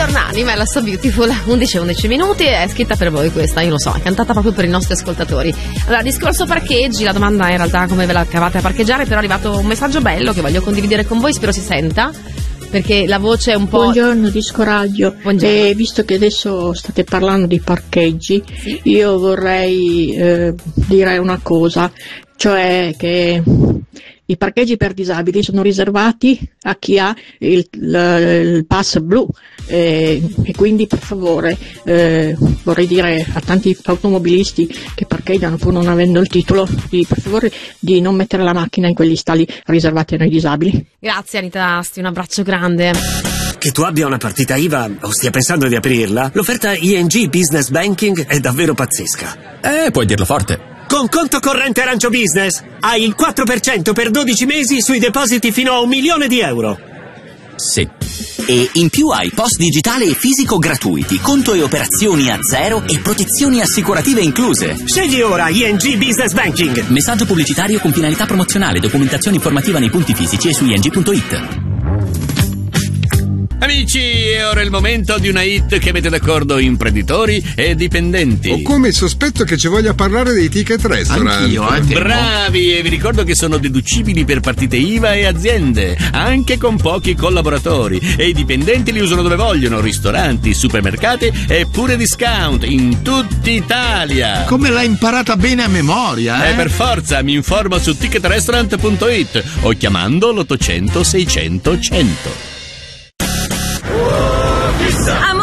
Tornani, Mela So Beautiful, 11 minuti, è scritta per voi questa, io lo so, è cantata proprio per i nostri ascoltatori. Allora, discorso parcheggi, la domanda in realtà come ve la cavate a parcheggiare, però è arrivato un messaggio bello che voglio condividere con voi, spero si senta, perché la voce è un po'... Buongiorno Disco Radio. Buongiorno. Visto che adesso state parlando di parcheggi, sì, io vorrei dire una cosa, cioè che i parcheggi per disabili sono riservati a chi ha il pass blu e quindi per favore vorrei dire a tanti automobilisti che parcheggiano pur non avendo il titolo per favore di non mettere la macchina in quegli stalli riservati a noi disabili. Grazie Anita Asti, un abbraccio grande. Che tu abbia una partita IVA o stia pensando di aprirla, l'offerta ING Business Banking è davvero pazzesca. Puoi dirlo forte. Con conto corrente Arancio Business hai il 4% per 12 mesi sui depositi fino a €1.000.000. Sì. E in più hai post digitale e fisico gratuiti, conto e operazioni a zero e protezioni assicurative incluse. Scegli ora ING Business Banking. Messaggio pubblicitario con finalità promozionale, documentazione informativa nei punti fisici e su ing.it. Amici, è ora il momento di una hit che mette d'accordo imprenditori e dipendenti. Ho come il sospetto che ci voglia parlare dei ticket restaurant. Anch'io, bravi, e vi ricordo che sono deducibili per partite IVA e aziende, anche con pochi collaboratori. E i dipendenti li usano dove vogliono, ristoranti, supermercati e pure discount in tutta Italia. Come l'hai imparata bene a memoria, Per forza, mi informo su ticketrestaurant.it o chiamando l'800 600 100.